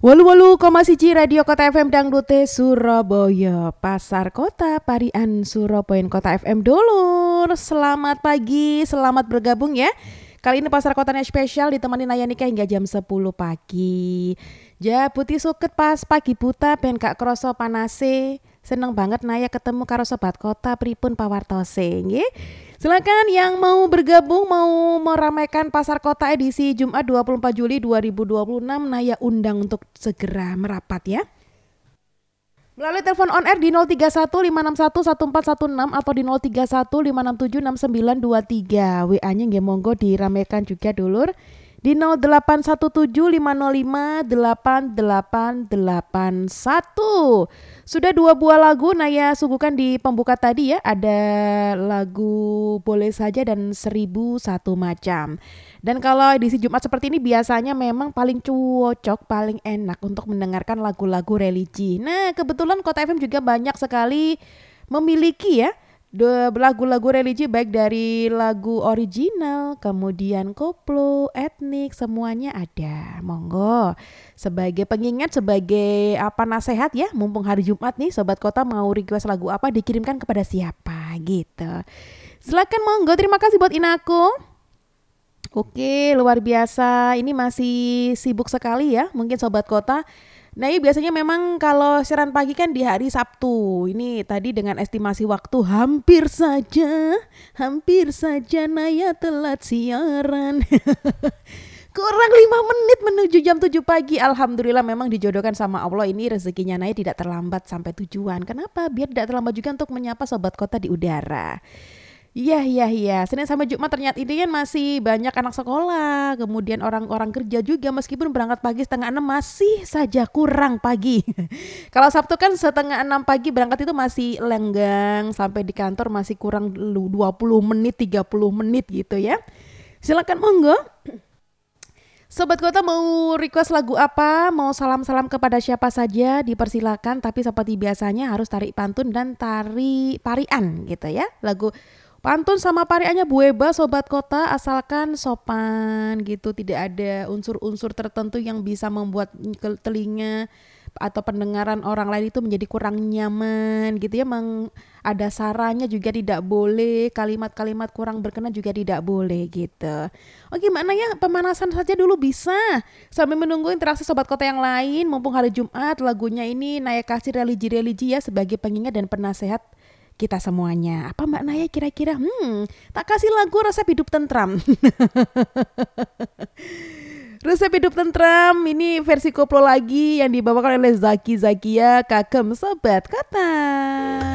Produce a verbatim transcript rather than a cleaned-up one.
Walu walu koma siji Radio Kota F M Dangdute Surabaya. Pasar Kota Parian Surabaya Kota F M dulur. Selamat pagi, selamat bergabung ya. Kali ini Pasar Kotanya spesial ditemani Naya Nikah hingga jam sepuluh pagi. Ja putih suket pas pagi buta ben gak kroso panase. Seneng banget Naya ketemu karo sobat kota pripun pawartose nggih. Silakan yang mau bergabung, mau meramaikan Pasar Kota edisi Jumat dua puluh empat Juli dua ribu dua puluh enam, Naya undang untuk segera merapat ya. Melalui telepon on air di nol tiga satu lima enam satu satu empat satu enam atau di nol tiga satu lima enam tujuh enam sembilan dua tiga. W A-nya nggih monggo diramaikan juga dulur di nol delapan satu tujuh lima nol lima delapan delapan delapan satu. Sudah dua buah lagu Naya suguhkan di pembuka tadi ya. Ada lagu Boleh Saja dan Seribu Satu Macam. Dan kalau edisi Jumat seperti ini biasanya memang paling cocok, paling enak untuk mendengarkan lagu-lagu religi. Nah kebetulan Kota F M juga banyak sekali memiliki ya lagu-lagu religi, baik dari lagu original, kemudian koplo, etnik, semuanya ada. Monggo sebagai pengingat, sebagai apa nasihat ya, mumpung hari Jumat nih Sobat Kota mau request lagu apa dikirimkan kepada siapa gitu. Silakan monggo, terima kasih buat Inaku. Oke, luar biasa. Ini masih sibuk sekali ya mungkin Sobat Kota. Nah ini biasanya memang kalau siaran pagi kan di hari Sabtu. Ini tadi dengan estimasi waktu hampir saja, hampir saja Naya telat siaran. Kurang lima menit menuju jam tujuh pagi. Alhamdulillah memang dijodohkan sama Allah, ini rezekinya Naya tidak terlambat sampai tujuan. Kenapa? Biar tidak terlambat juga untuk menyapa Sobat Kota di udara. Iya, iya, iya. Senin sampai Jumat ternyata ini kan masih banyak anak sekolah, kemudian orang-orang kerja juga, meskipun berangkat pagi setengah enam masih saja kurang pagi. Kalau Sabtu kan setengah enam pagi berangkat itu masih lenggang, sampai di kantor masih kurang dua puluh menit, tiga puluh menit gitu ya. Silakan monggo. Sobat Kota mau request lagu apa, mau salam-salam kepada siapa saja dipersilakan, tapi seperti biasanya harus tarik pantun dan tari parian gitu ya. Lagu pantun sama pariannya Bu Eba Sobat Kota, asalkan sopan gitu, tidak ada unsur-unsur tertentu yang bisa membuat telinga atau pendengaran orang lain itu menjadi kurang nyaman gitu ya. Meng, ada saranya juga tidak boleh, kalimat-kalimat kurang berkenan juga tidak boleh gitu. Oke mana ya, pemanasan saja dulu bisa sambil menunggu interaksi Sobat Kota yang lain. Mumpung hari Jumat, lagunya ini Naya kasih religi-religi ya sebagai pengingat dan penasehat kita semuanya. Apa Mbak Naya kira-kira? Hmm, tak kasih lagu resep hidup tentram. Resep hidup tentram ini versi koplo lagi yang dibawakan oleh Zaki Zakia, Kagem Sobat Kota.